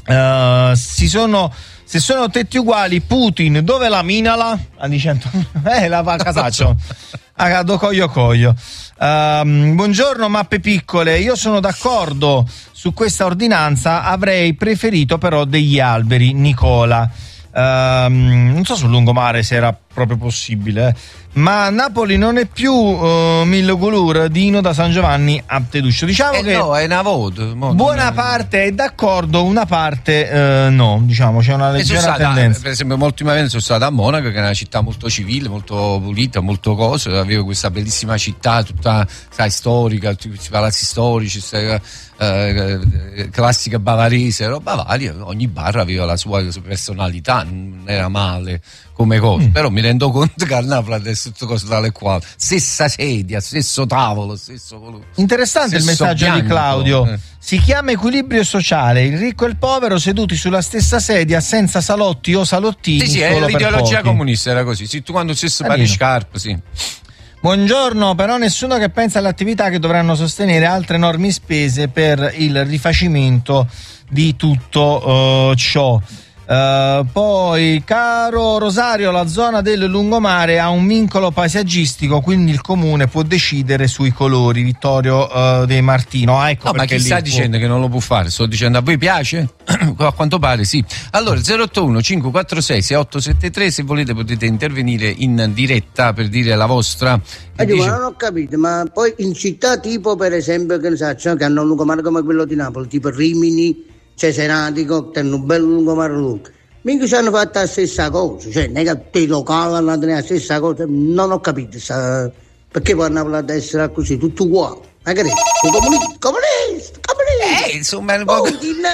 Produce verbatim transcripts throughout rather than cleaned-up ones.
Uh, si sono se sono tetti uguali, Putin dove la minala? Ah, dicendo eh la va a casaccio a do coglio coglio. Uh, buongiorno mappe piccole, io sono d'accordo su questa ordinanza, avrei preferito però degli alberi. Nicola. Uh, non so sul lungomare se era proprio possibile, ma Napoli non è più uh, Mille Colur, Dino da San Giovanni a Teduccio. Diciamo eh che no, è una voto, buona parte è d'accordo, una parte uh, no, diciamo c'è una leggera stata, tendenza. Per esempio, ultimamente sono stato a Monaco, che è una città molto civile, molto pulita, molto cosa. Avevo questa bellissima città, tutta sai, storica, tutti questi palazzi storici, questa, uh, classica bavarese, roba varia. Ogni bar aveva la sua personalità, non era male come cosa, mm. però mi rendo conto che al Napoli adesso tutte cose tale e quali, stessa sedia, stesso tavolo, stesso colore. Interessante stesso il messaggio bianco, di Claudio. Eh. Si chiama equilibrio sociale, il ricco e il povero seduti sulla stessa sedia senza salotti o salottini. Sì, sì, è l'ideologia comunista, era così. Sì, tu quando stesso pari scarpe, sì. Buongiorno, però nessuno che pensa alle attività che dovranno sostenere altre enormi spese per il rifacimento di tutto uh, ciò. Uh, poi, caro Rosario, la zona del lungomare ha un vincolo paesaggistico, quindi il comune può decidere sui colori. Vittorio uh, De Martino. Ah, ecco, no, ma chi sta può... dicendo che non lo può fare? Sto dicendo, a voi piace? A quanto pare sì. Allora zero otto uno cinque quattro sei sei otto sette tre, se volete potete intervenire in diretta per dire la vostra. Eh, dice... Ma non ho capito, ma poi in città tipo, per esempio, che ne so, che hanno un lungomare come quello di Napoli, tipo Rimini, Cesenatico, che hanno un bel lungomare lungo, mica ci hanno fatto la stessa cosa, cioè non è che te locali hanno fatto la stessa cosa, non ho capito sa, perché poi hanno parlato di essere così tutto uguale, ma che è? Comunista, comunista, comunista, eh, insomma è un po'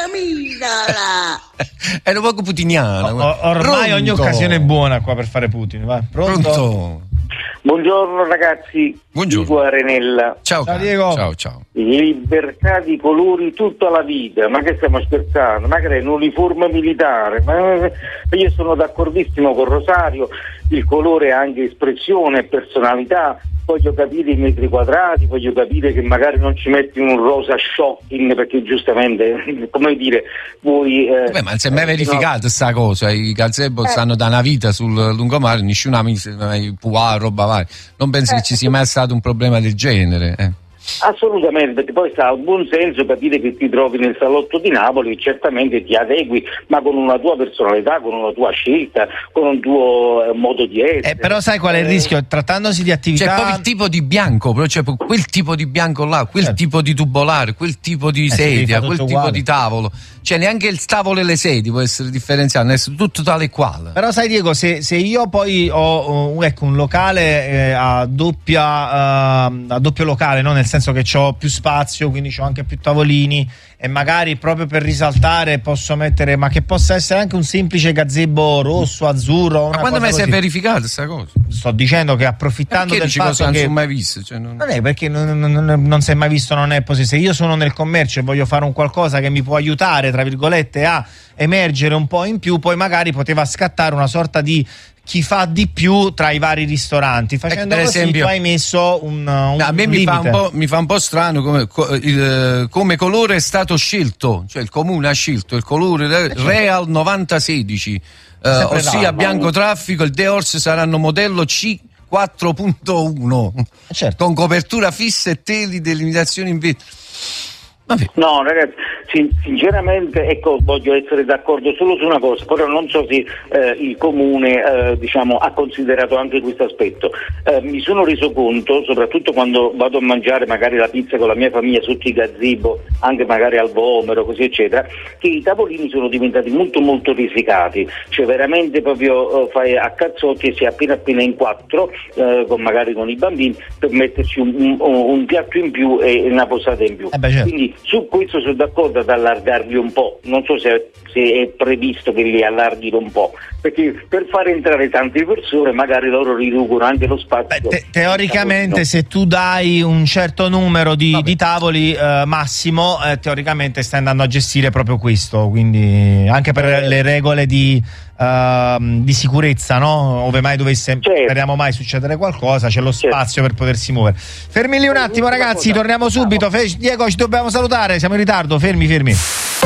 è un poco putiniano. O, ormai Pronto. Ogni occasione è buona qua per fare Putin, va. Pronto? Pronto? Buongiorno ragazzi, buongiorno. Diego Arenella. Ciao, ciao Diego. Ciao, ciao. Libertà di colori tutta la vita, ma che stiamo scherzando? Ma che è un'uniforme militare? Ma io sono d'accordissimo con Rosario, il colore è anche espressione e personalità. Voglio capire i metri quadrati, voglio capire che magari non ci metti un rosa shocking perché giustamente, come dire, vuoi... Eh, Beh, ma non si è mai verificato questa no. cosa, i gazebo eh. stanno da una vita sul lungomare, nessuno mai può roba vai. Non pensi eh. che ci sia mai stato un problema del genere? Eh. Assolutamente, perché poi sta al buon senso capire che ti trovi nel salotto di Napoli, certamente ti adegui, ma con una tua personalità, con una tua scelta, con un tuo eh, modo di essere. Eh, però sai qual è il rischio? Trattandosi di attività... C'è proprio il tipo di bianco, però c'è quel tipo di bianco là, quel certo. tipo di tubolare, quel tipo di eh, sedia, quel tipo uguale. Di tavolo. Cioè neanche il tavolo e le sedie può essere differenziato, deve essere tutto tale e quale. Però sai Diego, se, se io poi ho uh, ecco, un locale eh, a doppia uh, a doppio locale, no? Nel senso che ho più spazio, quindi ho anche più tavolini e magari proprio per risaltare posso mettere, ma che possa essere anche un semplice gazebo rosso, azzurro. Ma quando mai si è verificato questa cosa? Sto dicendo che approfittando del fatto che non si è mai visto, cioè non... non è perché non, non, non, non si è mai visto, non è possibile. Se io sono nel commercio e voglio fare un qualcosa che mi può aiutare tra virgolette a emergere un po' in più, poi magari poteva scattare una sorta di chi fa di più tra i vari ristoranti, facendo per così esempio, tu hai messo un, un a me mi fa un, po', mi fa un po' strano come, il, come colore è stato scelto, cioè il comune ha scelto il colore Real novanta sedici, eh, ossia là, bianco traffico, il De-Horse saranno modello C quattro punto uno, certo. con copertura fissa e teli delimitazioni in vetro. Vabbè. No ragazzi, sinceramente ecco, voglio essere d'accordo solo su una cosa, però non so se eh, il comune eh, diciamo ha considerato anche questo aspetto. Eh, mi sono reso conto, soprattutto quando vado a mangiare magari la pizza con la mia famiglia sotto i gazebo, anche magari al Vomero così eccetera, che i tavolini sono diventati molto molto risicati, cioè veramente proprio eh, fai a cazzotti e si è appena appena in quattro eh, con magari con i bambini per metterci un, un, un piatto in più e una posata in più. Eh beh, certo. Quindi su questo sono d'accordo ad allargarli un po', non so se, se è previsto che li allarghino un po', perché per far entrare tante persone magari loro riducono anche lo spazio. Beh, te- teoricamente no. se tu dai un certo numero di, di tavoli eh, massimo, eh, teoricamente stai andando a gestire proprio questo, quindi anche per eh. le regole di, uh, di sicurezza, no? Ove mai dovesse, certo. speriamo mai succedere qualcosa, c'è lo spazio certo. per potersi muovere. Fermi lì un attimo ragazzi, torniamo subito. Fe- Diego, ci dobbiamo salutare, siamo in ritardo, fermi fermi.